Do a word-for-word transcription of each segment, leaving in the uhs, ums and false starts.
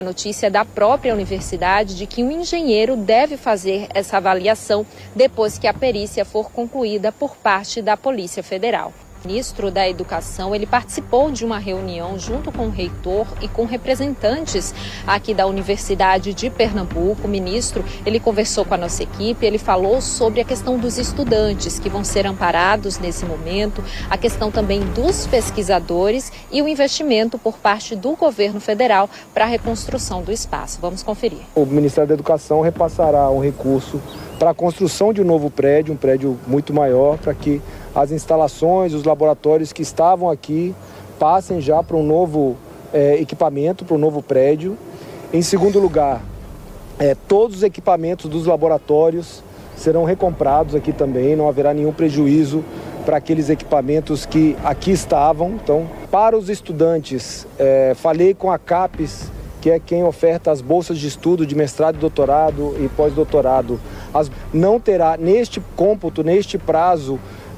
Notícia da própria universidade de que um engenheiro deve fazer essa avaliação depois que a perícia for concluída por parte da Polícia Federal. O ministro da Educação, ele participou de uma reunião junto com o reitor e com representantes aqui da Universidade de Pernambuco. O ministro, ele conversou com a nossa equipe, ele falou sobre a questão dos estudantes que vão ser amparados nesse momento, a questão também dos pesquisadores e o investimento por parte do governo federal para a reconstrução do espaço. Vamos conferir. O Ministério da Educação repassará um recurso para a construção de um novo prédio, um prédio muito maior, para que as instalações, os laboratórios que estavam aqui passem já para um novo é, equipamento, para um novo prédio. Em segundo lugar, é, todos os equipamentos dos laboratórios serão recomprados aqui também, não haverá nenhum prejuízo para aqueles equipamentos que aqui estavam. Então, para os estudantes, é, falei com a CAPES, que é quem oferta as bolsas de estudo de mestrado, doutorado e pós-doutorado. As, não terá neste cômputo, neste prazo,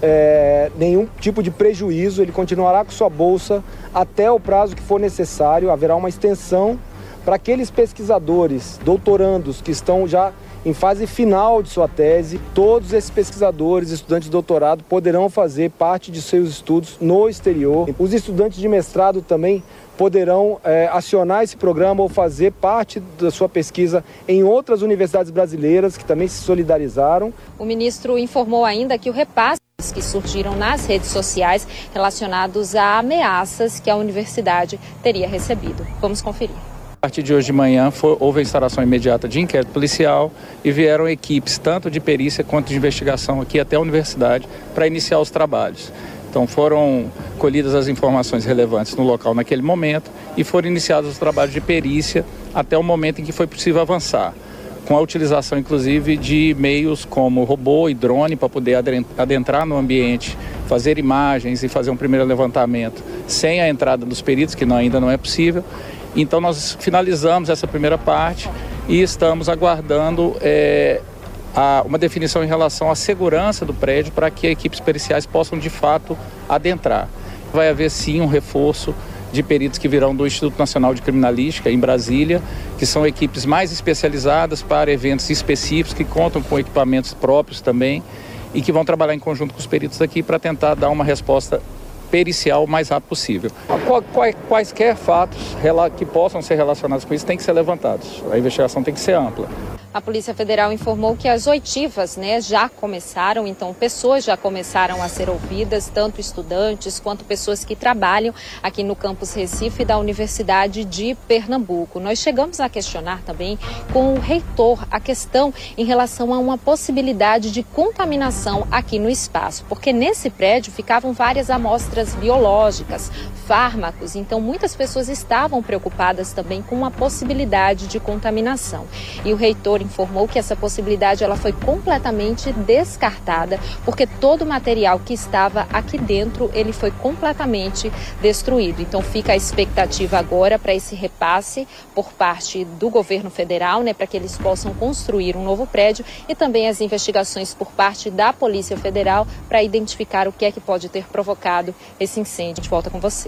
É, nenhum tipo de prejuízo, ele continuará com sua bolsa até o prazo que for necessário. Haverá uma extensão para aqueles pesquisadores, doutorandos que estão já em fase final de sua tese. Todos esses pesquisadores, estudantes de doutorado, poderão fazer parte de seus estudos no exterior. Os estudantes de mestrado também poderão é, acionar esse programa ou fazer parte da sua pesquisa em outras universidades brasileiras que também se solidarizaram. O ministro informou ainda que o repasse que surgiram nas redes sociais relacionados a ameaças que a universidade teria recebido. Vamos conferir. A partir de hoje de manhã foi, houve a instalação imediata de inquérito policial e vieram equipes tanto de perícia quanto de investigação aqui até a universidade para iniciar os trabalhos. Então foram colhidas as informações relevantes no local naquele momento e foram iniciados os trabalhos de perícia até o momento em que foi possível avançar, com a utilização, inclusive, de meios como robô e drone para poder adentrar no ambiente, fazer imagens e fazer um primeiro levantamento sem a entrada dos peritos, que não, ainda não é possível. Então, nós finalizamos essa primeira parte e estamos aguardando é, a, uma definição em relação à segurança do prédio para que equipes periciais possam, de fato, adentrar. Vai haver, sim, um reforço de peritos que virão do Instituto Nacional de Criminalística, em Brasília, que são equipes mais especializadas para eventos específicos, que contam com equipamentos próprios também e que vão trabalhar em conjunto com os peritos aqui para tentar dar uma resposta pericial o mais rápido possível. Quaisquer fatos que possam ser relacionados com isso têm que ser levantados. A investigação tem que ser ampla. A Polícia Federal informou que as oitivas, né, já começaram, então pessoas já começaram a ser ouvidas, tanto estudantes quanto pessoas que trabalham aqui no campus Recife da Universidade de Pernambuco. Nós chegamos a questionar também com o reitor a questão em relação a uma possibilidade de contaminação aqui no espaço, porque nesse prédio ficavam várias amostras biológicas, fármacos, então muitas pessoas estavam preocupadas também com uma possibilidade de contaminação. E o reitor informou que essa possibilidade ela foi completamente descartada, porque todo o material que estava aqui dentro, ele foi completamente destruído. Então fica a expectativa agora para esse repasse por parte do governo federal, né, para que eles possam construir um novo prédio e também as investigações por parte da Polícia Federal para identificar o que é que pode ter provocado esse incêndio. A gente volta com você.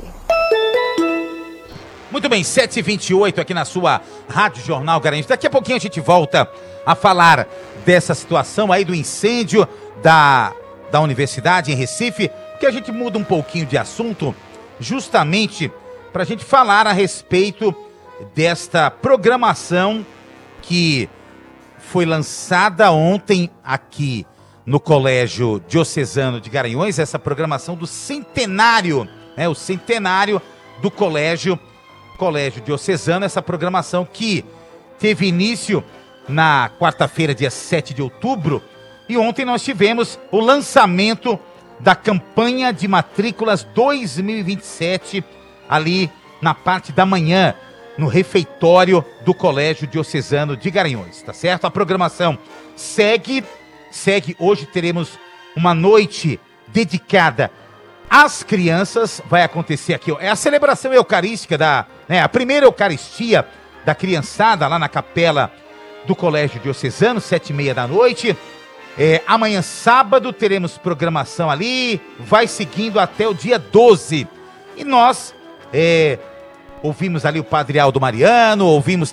Muito bem, sete e vinte e oito aqui na sua Rádio Jornal Garanhuns. Daqui a pouquinho a gente volta a falar dessa situação aí do incêndio da, da universidade em Recife, que a gente muda um pouquinho de assunto, justamente para a gente falar a respeito desta programação que foi lançada ontem aqui no Colégio Diocesano de Garanhuns, essa programação do centenário, né, o centenário do Colégio Colégio Diocesano, essa programação que teve início na quarta-feira, dia sete de outubro, e ontem nós tivemos o lançamento da campanha de matrículas dois mil e vinte e sete, ali na parte da manhã, no refeitório do Colégio Diocesano de Garanhuns, tá certo? A programação segue, segue, hoje teremos uma noite dedicada às crianças, vai acontecer aqui, ó, é a celebração eucarística da, né, a primeira Eucaristia da criançada lá na capela do Colégio Diocesano, sete e meia da noite. É, amanhã, sábado, teremos programação ali, vai seguindo até o dia doze. E nós é, ouvimos ali o Padre Aldo Mariano, ouvimos